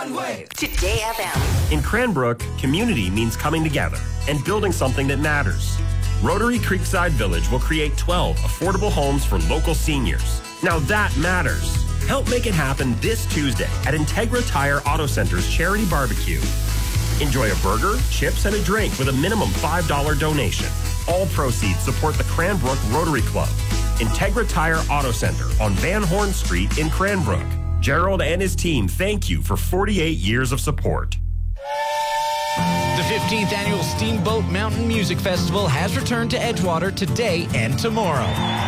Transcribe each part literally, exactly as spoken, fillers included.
One-way. Today F M. In Cranbrook, community means coming together and building something that matters. Rotary Creekside Village will create twelve affordable homes for local seniors. Now that matters. Help make it happen this Tuesday at Integra Tire Auto Center's Charity Barbecue. Enjoy a burger, chips, and a drink with a minimum five dollars donation. All proceeds support the Cranbrook Rotary Club. Integra Tire Auto Center on Van Horn Street in Cranbrook. Gerald and his team thank you for forty-eight years of support. The fifteenth Annual Steamboat Mountain Music Festival has returned to Edgewater today and tomorrow.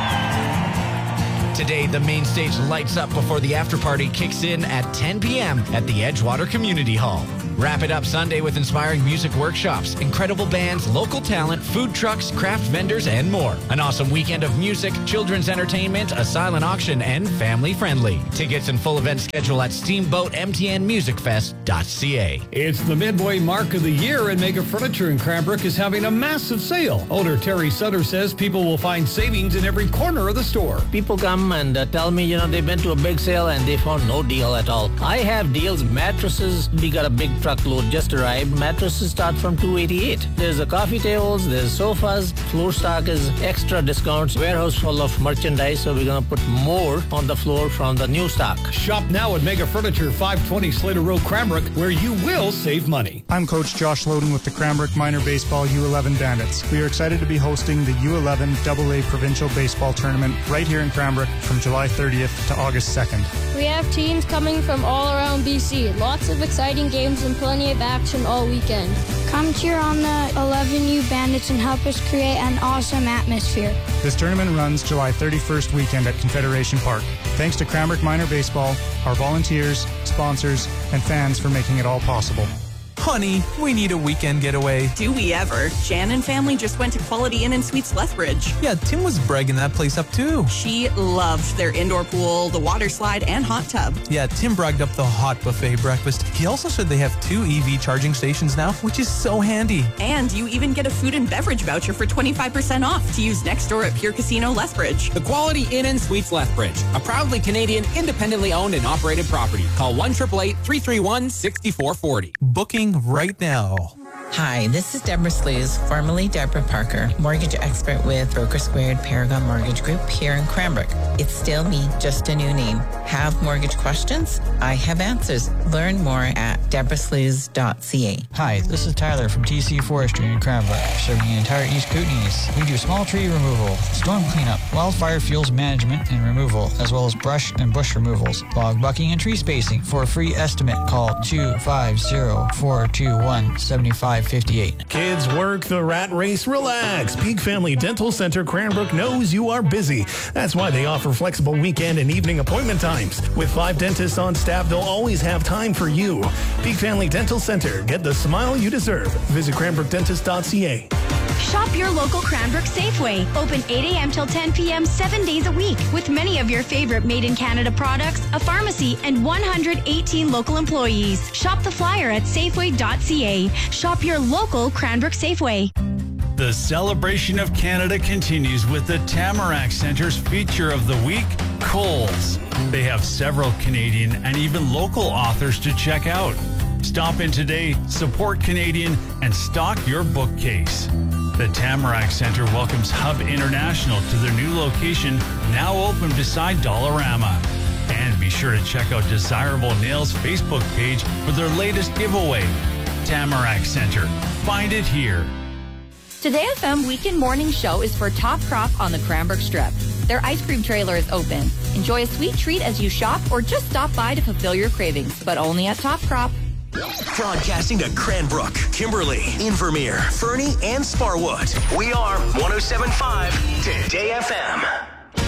Today, the main stage lights up before the after-party kicks in at ten p.m. at the Edgewater Community Hall. Wrap it up Sunday with inspiring music workshops, incredible bands, local talent, food trucks, craft vendors, and more. An awesome weekend of music, children's entertainment, a silent auction, and family-friendly. Tickets and full event schedule at steamboat m t n music fest dot c a. It's the midway mark of the year, and Mega Furniture in Cranbrook is having a massive sale. Owner Terry Sutter says people will find savings in every corner of the store. People come and uh, tell me, you know, they've been to a big sale and they found no deal at all. I have deals. Mattresses, we got a big truckload just arrived. Mattresses start from two eighty-eight. There's the coffee tables, there's sofas, floor stock is extra discounts, warehouse full of merchandise, so we're going to put more on the floor from the new stock. Shop now at Mega Furniture, five twenty Slater Road, Cranbrook, where you will save money. I'm Coach Josh Loden with the Cranbrook Minor Baseball U eleven Bandits. We are excited to be hosting the U eleven double A Provincial Baseball Tournament right here in Cranbrook from July thirtieth to August second. We have teams coming from all around B C. Lots of exciting games and plenty of action all weekend. Come cheer on the eleven U Bandits and help us create an awesome atmosphere. This tournament runs July thirty-first weekend at Confederation Park. Thanks to Cranbrook Minor Baseball, our volunteers, sponsors, and fans for making it all possible. Honey, we need a weekend getaway. Do we ever? Jan and family just went to Quality Inn and Suites Lethbridge. Yeah, Tim was bragging that place up too. She loved their indoor pool, the water slide, and hot tub. Yeah, Tim bragged up the hot buffet breakfast. He also said they have two E V charging stations now, which is so handy. And you even get a food and beverage voucher for twenty-five percent off to use next door at Pure Casino Lethbridge. The Quality Inn and Suites Lethbridge, a proudly Canadian, independently owned and operated property. Call one eight eight eight, three three one, six four four zero. Booking right now. Hi, this is Deborah Slews, formerly Deborah Parker, mortgage expert with Broker Squared Paragon Mortgage Group here in Cranbrook. It's still me, just a new name. Have mortgage questions? I have answers. Learn more at deborah slews dot c a. Hi, this is Tyler from T C Forestry in Cranbrook, serving the entire East Kootenays. We do small tree removal, storm cleanup, wildfire fuels management and removal, as well as brush and bush removals, log bucking and tree spacing. For a free estimate, call two five zero, four two one, seven five five eight. Kids work the rat race, relax. Peak Family Dental Center Cranbrook knows you are busy. That's why they offer flexible weekend and evening appointment times. With five dentists on staff, they'll always have time for you. Peak Family Dental Center. Get the smile you deserve. Visit cranbrook dentist dot c a. Shop your local Cranbrook Safeway. Open eight a.m. till ten p.m. seven days a week with many of your favorite made-in-Canada products, a pharmacy, and one hundred eighteen local employees. Shop the flyer at safeway dot c a. Shop your local Cranbrook Safeway. The celebration of Canada continues with the Tamarack Center's feature of the week, Coles. They have several Canadian and even local authors to check out. Stop in today, support Canadian, and stock your bookcase. The Tamarack Center welcomes Hub International to their new location, now open beside Dollarama. And be sure to check out Desirable Nails' Facebook page for their latest giveaway. Tamarack Center. Find it here. Today F M Weekend Morning Show is for Top Crop on the Cranbrook Strip. Their ice cream trailer is open. Enjoy a sweet treat as you shop or just stop by to fulfill your cravings, but only at Top Crop. Broadcasting to Cranbrook, Kimberley, Invermere, Fernie, and Sparwood. We are one oh seven point five Today F M.